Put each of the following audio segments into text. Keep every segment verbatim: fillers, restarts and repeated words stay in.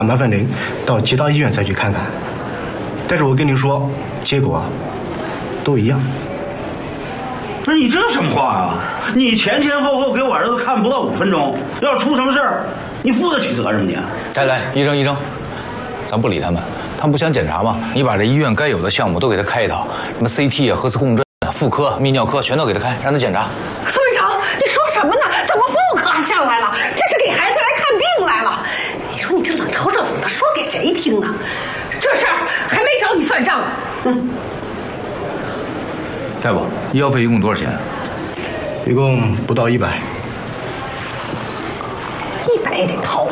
麻烦您到其他医院再去看看。但是我跟您说，结果都一样。 不是你这什么话啊？你前前后后给我儿子看不到五分钟，要是出什么事儿，你负得起责任吗你？ 来来，医生医生，咱不理他们，他们不想检查吗？你把这医院该有的项目都给他开一套，什么 C T 啊、核磁共振、妇科、泌尿科全都给他开，让他检查。 苏一成，你说什么呢？怎么妇科还上来了？这是给孩子来看病来了。你说你这冷嘲热讽的说给谁听啊？这事儿还没找你算账呢。嗯。 大夫，医药费一共多少钱？ 一共不到一百。 一百也得掏。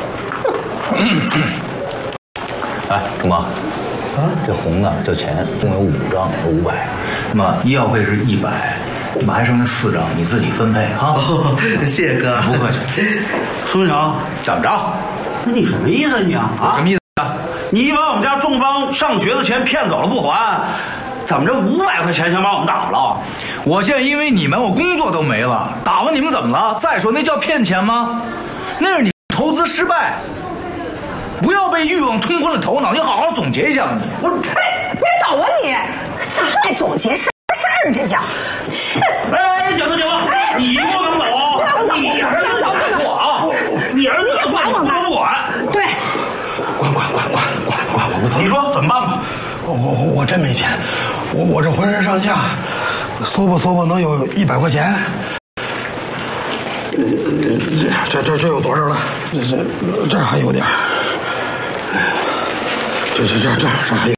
哎，主妈，啊，这红的叫钱，共有五张，有五百。那么医药费是一百，你们还剩下四张，你自己分配哈。 哦，谢谢哥， 不客气。 孙成，怎么着？你什么意思你啊？啊？ 什么意思啊？ 你把我们家仲邦上学的钱骗走了不还？怎么这五百块钱想把我们打了？ 我现在因为你们，我工作都没了，打发你们怎么了？再说那叫骗钱吗？那是你投资失败，不要被欲望冲昏了头脑，你好好总结一下你。 我哎，别走啊你！咱还总结什么事儿？这叫，是。 哎，行了行了，你不能走， 不能走， 你儿子管我啊！你儿子管我，不能管。 对， 管管管管管管我不走。 你说怎么办吧？ 我我我真没钱，我我这浑身上下，搜吧搜吧能有一百块钱。这这这有多少了？这这这还有点，这这这这这还有，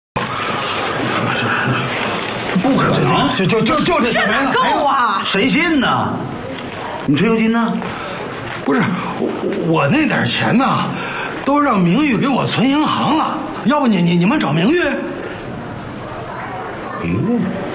不可能， 就就就就这些没了。 够啊！ 谁信呢？你退休金呢？ 不是我我那点钱呢，都让明玉给我存银行了。要不你你你们找明玉？ 明玉。